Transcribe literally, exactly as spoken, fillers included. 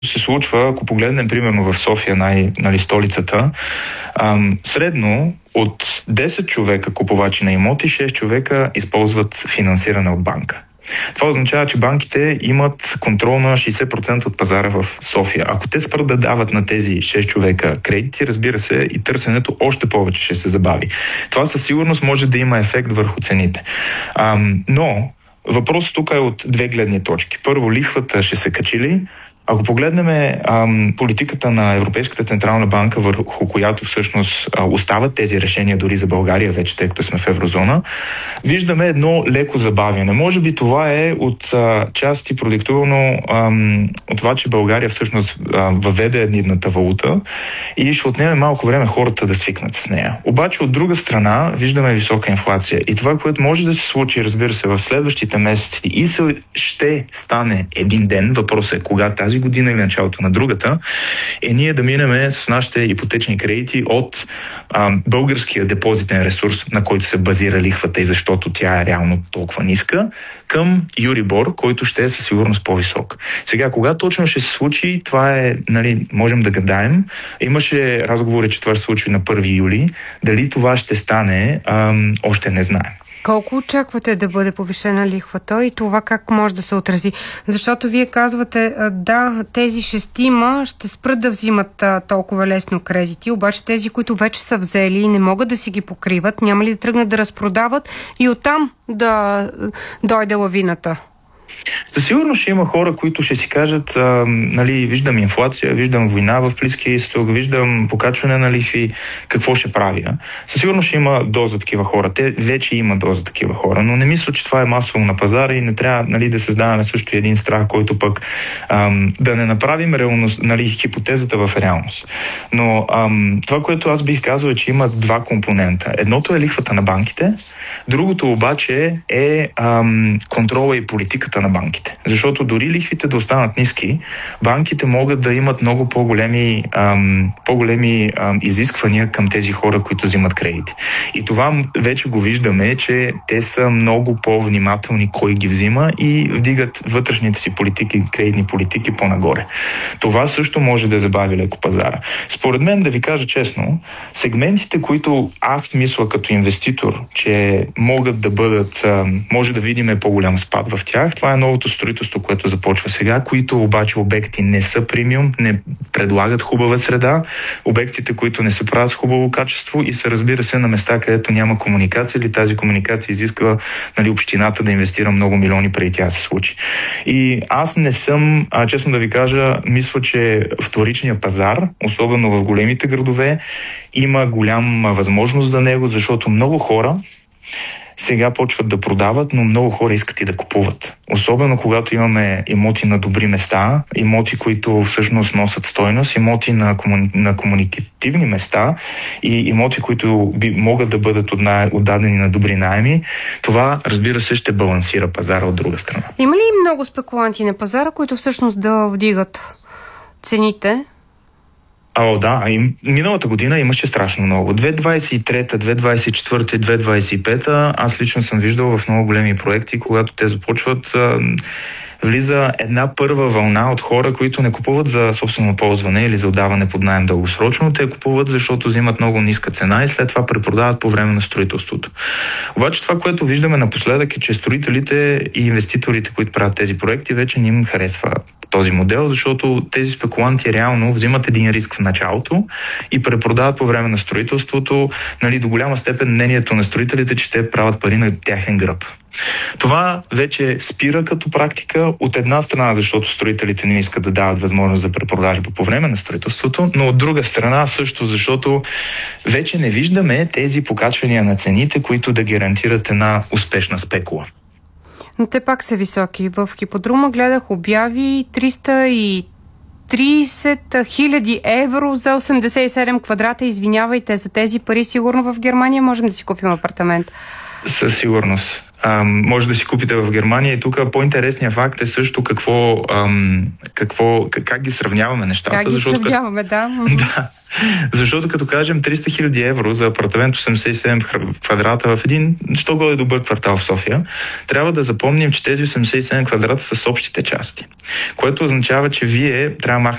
се случва, ако погледнем примерно в София, най, нали, столицата, ам, средно от десет човека купувачи на имоти, шест човека използват финансиране от банка. Това означава, че банките имат контрол на шейсет процента от пазара в София. Ако те спрат да дават на тези шест човека кредити, разбира се, и търсенето още повече ще се забави. Това със сигурност може да има ефект върху цените. Ам, но въпросът тук е от две гледни точки. Първо, лихвата ще се качи ли? Ако погледнем ам, политиката на Европейската централна банка, върху която всъщност а, остават тези решения дори за България вече, тъй като сме в еврозона, виждаме едно леко забавяне. Може би това е от а, части продиктувано ам, от това, че България всъщност а, въведе единната валута и ще отнеме малко време хората да свикнат с нея. Обаче от друга страна виждаме висока инфлация. И това, което може да се случи, разбира се, в следващите месеци и се, ще стане един ден, въпросът е кога, тази година или началото на другата, е ние да минеме с нашите ипотечни кредити от а, българския депозитен ресурс, на който се базира лихвата и защото тя е реално толкова ниска, към Юрибор, който ще е със сигурност по-висок. Сега, кога точно ще се случи, това е, нали, можем да гадаем. Имаше разговори, че това ще се случи на първи юли. Дали това ще стане, а, още не знаем. Колко очаквате да бъде повишена лихвата и това как може да се отрази? Защото вие казвате, да, тези шестима ще спрат да взимат а, толкова лесно кредити, обаче тези, които вече са взели и не могат да си ги покриват, няма ли да тръгнат да разпродават и оттам да дойде лавината? Със сигурност ще има хора, които ще си кажат, а, нали, виждам инфлация, виждам война в Близкия изток, виждам покачване на лихви, какво ще правя? Със сигурност ще има доза такива хора. Те вече има доза такива хора, но не мисля, че това е масово на пазара и не трябва, нали, да създаваме също един страх, който пък ам, да не направим реалност, нали, хипотезата в реалност. Но ам, това, което аз бих казал е, че има два компонента. Едното е лихвата на банките, другото обаче е ам, контрола и политиката на банките. Защото дори лихвите да останат ниски, банките могат да имат много по-големи, ам, по-големи ам, изисквания към тези хора, които взимат кредити. И това вече го виждаме, че те са много по-внимателни кой ги взима и вдигат вътрешните си политики, кредитни политики по-нагоре. Това също може да забави леко пазара. Според мен, да ви кажа честно, сегментите, които аз мисля като инвеститор, че могат да бъдат, може да видим по-голям спад в тях, това е новото строителство, което започва сега, които обаче обекти не са премиум, не предлагат хубава среда, обектите, които не се правят с хубаво качество и се, разбира се, на места, където няма комуникация или тази комуникация изисква, нали, общината да инвестира много милиони преди тя да се случи. И аз не съм, а, честно да ви кажа, мисля, че вторичният пазар, особено в големите градове, има голяма възможност за него, защото много хора сега почват да продават, но много хора искат и да купуват. Особено когато имаме имоти на добри места, имоти, които всъщност носят стойност, имоти на, комуни... на комуникативни места и имоти, които би... могат да бъдат отдадени на добри наеми. Това, разбира се, ще балансира пазара от друга страна. Има ли много спекуланти на пазара, които всъщност да вдигат цените? О, да, и миналата година имаше страшно много. две хиляди двадесет и трета, две хиляди двадесет и четвърта и две хиляди двадесет и пета аз лично съм виждал в много големи проекти, когато те започват, влиза една първа вълна от хора, които не купуват за собствено ползване или за отдаване под наем дългосрочно, те купуват, защото взимат много ниска цена и след това препродават по време на строителството. Обаче това, което виждаме напоследък е, че строителите и инвеститорите, които правят тези проекти, вече не им харесва този модел, защото тези спекуланти реално взимат един риск в началото и препродават по време на строителството, нали, до голяма степен мнението на строителите, че те правят пари на тяхен гръб. Това вече спира като практика от една страна, защото строителите не искат да дават възможност за препродажба по време на строителството, но от друга страна също, защото вече не виждаме тези покачвания на цените, които да гарантират една успешна спекула. Но те пак са високи. В Хиподрума гледах обяви триста и тридесет хиляди евро за осемдесет и седем квадрата. Извинявайте, за тези пари сигурно в Германия можем да си купим апартамент. Със сигурност. Ам, може да си купите в Германия и тук по-интересният факт е също какво, ам, какво как, как ги сравняваме нещата. Как ги защото, сравняваме, да. Да. Защото като кажем триста хиляди евро за апартамент осемдесет и седем квадрата в един, що годе добър квартал в София, трябва да запомним, че тези осемдесет и седем квадрата са с общите части. Което означава, че вие трябва да